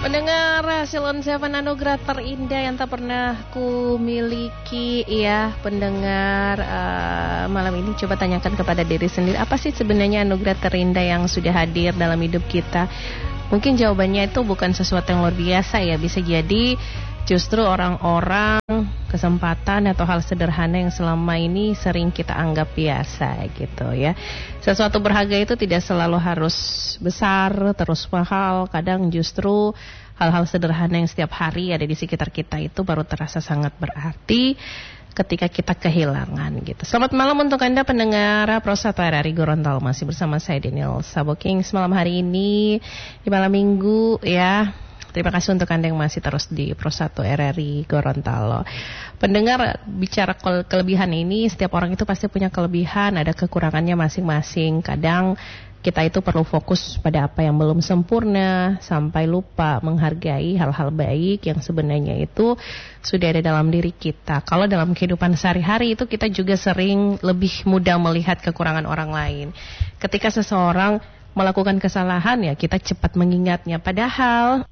Pendengar, Silon Seven anugerah terindah yang tak pernah ku miliki. Ya pendengar, malam ini coba tanyakan kepada diri sendiri, apa sih sebenarnya anugerah terindah yang sudah hadir dalam hidup kita? Mungkin jawabannya itu bukan sesuatu yang luar biasa ya. Bisa jadi justru orang-orang, kesempatan atau hal sederhana yang selama ini sering kita anggap biasa gitu ya. Sesuatu berharga itu tidak selalu harus besar, terus mahal. Kadang justru hal-hal sederhana yang setiap hari ada di sekitar kita itu baru terasa sangat berarti ketika kita kehilangan gitu. Selamat malam untuk Anda pendengar Prosata RRI Gorontalo. Masih bersama saya Daniel Saboking malam hari ini di malam minggu ya. Terima kasih untuk Anda yang masih terus di Pro 1 RRI Gorontalo. Pendengar, bicara kelebihan ini, setiap orang itu pasti punya kelebihan, ada kekurangannya masing-masing. Kadang kita itu perlu fokus pada apa yang belum sempurna, sampai lupa menghargai hal-hal baik yang sebenarnya itu sudah ada dalam diri kita. Kalau dalam kehidupan sehari-hari itu kita juga sering lebih mudah melihat kekurangan orang lain. Ketika seseorang melakukan kesalahan ya kita cepat mengingatnya, padahal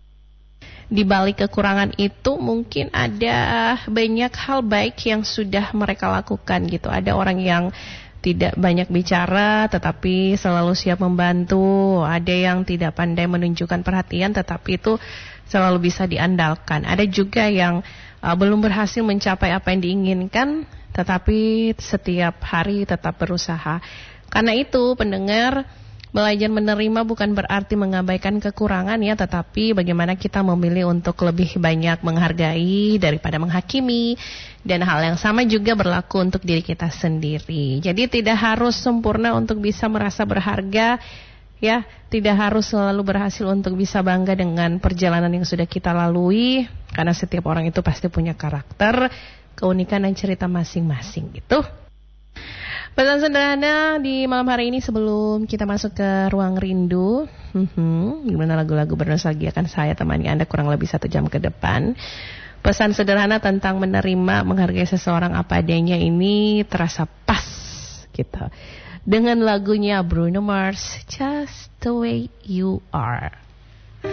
di balik kekurangan itu mungkin ada banyak hal baik yang sudah mereka lakukan gitu. Ada orang yang tidak banyak bicara tetapi selalu siap membantu. Ada yang tidak pandai menunjukkan perhatian tetapi itu selalu bisa diandalkan. Ada juga yang belum berhasil mencapai apa yang diinginkan tetapi setiap hari tetap berusaha. Karena itu pendengar, belajar menerima bukan berarti mengabaikan kekurangan ya, tetapi bagaimana kita memilih untuk lebih banyak menghargai daripada menghakimi. Dan hal yang sama juga berlaku untuk diri kita sendiri. Jadi tidak harus sempurna untuk bisa merasa berharga ya, tidak harus selalu berhasil untuk bisa bangga dengan perjalanan yang sudah kita lalui, karena setiap orang itu pasti punya karakter, keunikan dan cerita masing-masing gitu. Pesan sederhana di malam hari ini sebelum kita masuk ke ruang rindu. Gimana lagu-lagu bernostalgia akan saya temani Anda kurang lebih 1 jam ke depan. Pesan sederhana tentang menerima, menghargai seseorang apa adanya ini terasa pas gitu dengan lagunya Bruno Mars, Just the Way You Are.